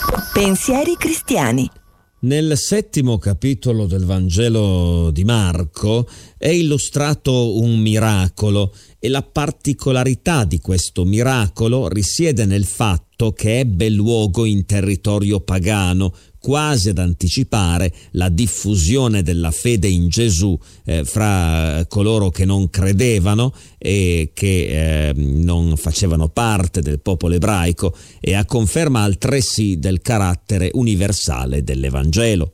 Pensieri cristiani. Nel 7° capitolo del Vangelo di Marco è illustrato un miracolo e la particolarità di questo miracolo risiede nel fatto che ebbe luogo in territorio pagano, quasi ad anticipare la diffusione della fede in Gesù fra coloro che non credevano e che non facevano parte del popolo ebraico, e a conferma altresì del carattere universale dell'Evangelo.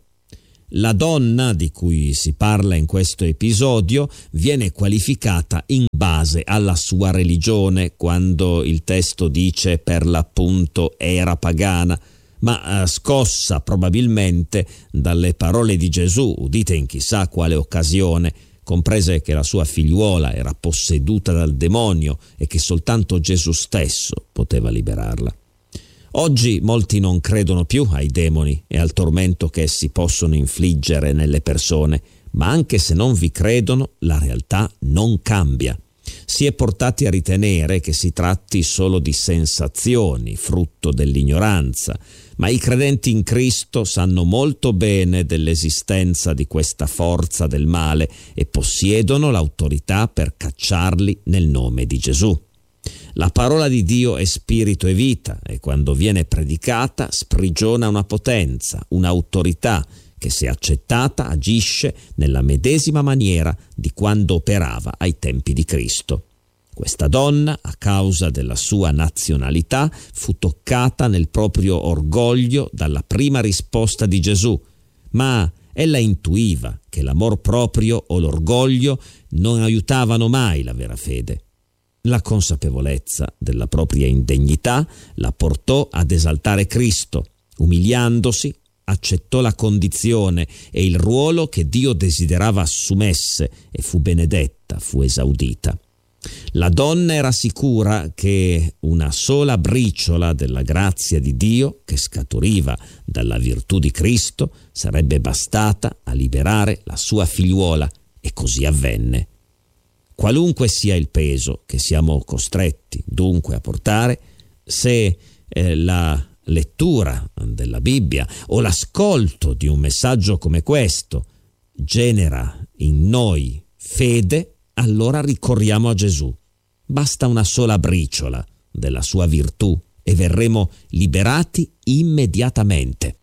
La donna di cui si parla in questo episodio viene qualificata in base alla sua religione, quando il testo dice per l'appunto era pagana, ma scossa probabilmente dalle parole di Gesù, udite in chissà quale occasione, comprese che la sua figliuola era posseduta dal demonio e che soltanto Gesù stesso poteva liberarla. Oggi molti non credono più ai demoni e al tormento che essi possono infliggere nelle persone, ma anche se non vi credono, la realtà non cambia. Si è portati a ritenere che si tratti solo di sensazioni, frutto dell'ignoranza, ma i credenti in Cristo sanno molto bene dell'esistenza di questa forza del male e possiedono l'autorità per cacciarli nel nome di Gesù. La parola di Dio è spirito e vita, e quando viene predicata sprigiona una potenza, un'autorità che, se accettata, agisce nella medesima maniera di quando operava ai tempi di Cristo. Questa donna, a causa della sua nazionalità, fu toccata nel proprio orgoglio dalla prima risposta di Gesù, ma ella intuiva che l'amor proprio o l'orgoglio non aiutavano mai la vera fede. La consapevolezza della propria indegnità la portò ad esaltare Cristo. Umiliandosi, accettò la condizione e il ruolo che Dio desiderava assumesse e fu benedetta, fu esaudita. La donna era sicura che una sola briciola della grazia di Dio, che scaturiva dalla virtù di Cristo, sarebbe bastata a liberare la sua figliuola, e così avvenne. Qualunque sia il peso che siamo costretti dunque a portare, se la lettura della Bibbia o l'ascolto di un messaggio come questo genera in noi fede, allora ricorriamo a Gesù. Basta una sola briciola della sua virtù e verremo liberati immediatamente.